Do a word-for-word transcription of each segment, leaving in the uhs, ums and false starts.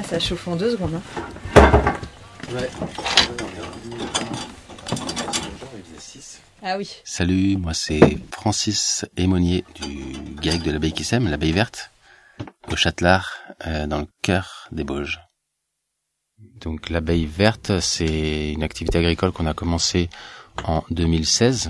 ça chauffe en deux secondes. Hein. Ouais. Ah oui. Salut, moi c'est Francis Aymonier du GAEC de l'Abeille qui sème, l'Abeille verte, au Châtelard, euh, dans le cœur des Bauges. Donc l'Abeille verte, c'est une activité agricole qu'on a commencé en deux mille seize.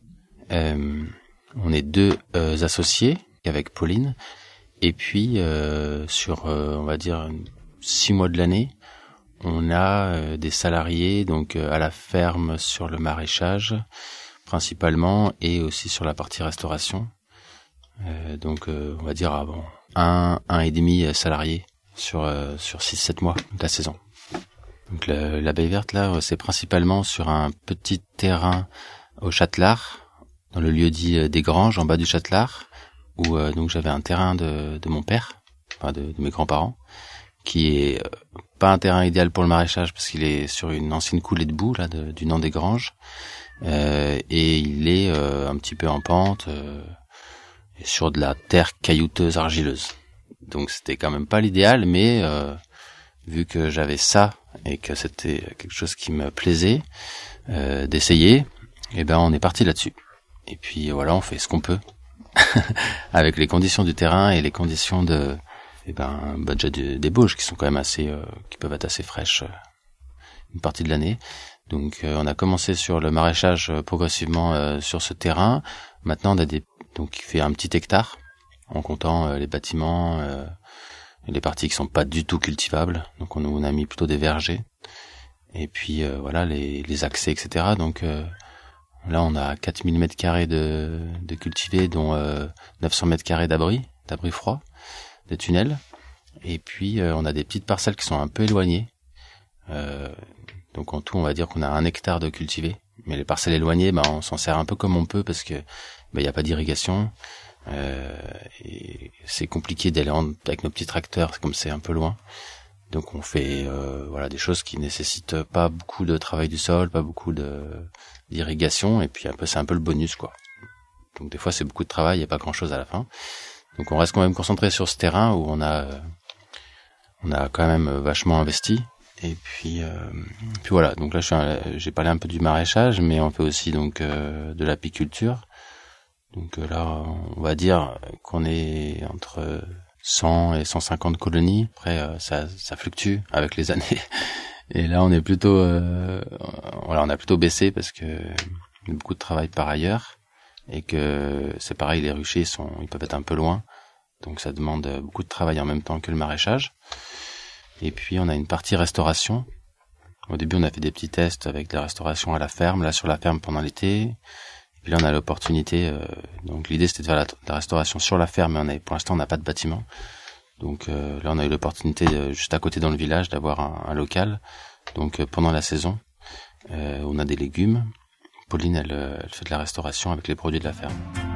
Euh, on est deux euh, associés avec Pauline, et puis euh, sur, euh, on va dire, six mois de l'année, on a euh, des salariés donc euh, à la ferme sur le maraîchage principalement et aussi sur la partie restauration. Euh, donc euh, on va dire avant un un et demi salariés sur euh, sur six sept mois de la saison. Donc le, l'Abeille verte là, c'est principalement sur un petit terrain au Châtelard, dans le lieu dit des Granges, en bas du Châtelard, où euh, donc j'avais un terrain de de mon père, enfin de, de mes grands-parents, qui est euh, pas un terrain idéal pour le maraîchage parce qu'il est sur une ancienne coulée de boue là de, du Nant des Granges, euh, et il est euh, un petit peu en pente euh, et sur de la terre caillouteuse argileuse. Donc c'était quand même pas l'idéal, mais euh, vu que j'avais ça et que c'était quelque chose qui me plaisait euh, d'essayer, et ben on est parti là-dessus. Et puis voilà, on fait ce qu'on peut avec les conditions du terrain et les conditions de et ben budget de, des Bauges qui sont quand même assez euh, qui peuvent être assez fraîches euh, une partie de l'année. Donc euh, on a commencé sur le maraîchage euh, progressivement euh, sur ce terrain. Maintenant on a des donc il fait un petit hectare en comptant euh, les bâtiments euh, et les parties qui sont pas du tout cultivables. Donc on, on a mis plutôt des vergers et puis euh, voilà les les accès, et cetera. Donc euh, là on a quatre mille mètres carrés de de cultivés, dont euh, neuf cents mètres carrés d'abri d'abri froid, des tunnels, et puis euh, on a des petites parcelles qui sont un peu éloignées. Euh, donc en tout, on va dire qu'on a un hectare de cultivé, mais les parcelles éloignées, bah, on s'en sert un peu comme on peut parce que bah, y a pas d'irrigation, euh, et c'est compliqué d'aller en, avec nos petits tracteurs comme c'est un peu loin. Donc on fait euh, voilà des choses qui nécessitent pas beaucoup de travail du sol, pas beaucoup de d'irrigation, et puis un peu c'est un peu le bonus quoi. Donc des fois c'est beaucoup de travail et pas grand chose à la fin. Donc on reste quand même concentré sur ce terrain où on a euh, on a quand même vachement investi. Et puis euh, puis voilà, donc là je suis un, j'ai parlé un peu du maraîchage, mais on fait aussi donc euh, de l'apiculture. Donc euh, là on va dire qu'on est entre cent et cent cinquante colonies. Après euh, ça ça fluctue avec les années. Et là on est plutôt euh, voilà, on a plutôt baissé parce que il y a beaucoup de travail par ailleurs. Et que c'est pareil, les ruchers sont, ils peuvent être un peu loin, donc ça demande beaucoup de travail en même temps que le maraîchage. Et puis on a une partie restauration. Au début on a fait des petits tests avec de la restauration à la ferme, là sur la ferme pendant l'été. Et puis là on a l'opportunité, euh, donc l'idée c'était de faire la, la restauration sur la ferme, mais on avait, pour l'instant on n'a pas de bâtiment. Donc euh, là on a eu l'opportunité euh, juste à côté dans le village d'avoir un, un local. Donc euh, pendant la saison, euh, on a des légumes. Pauline, elle, elle fait de la restauration avec les produits de la ferme.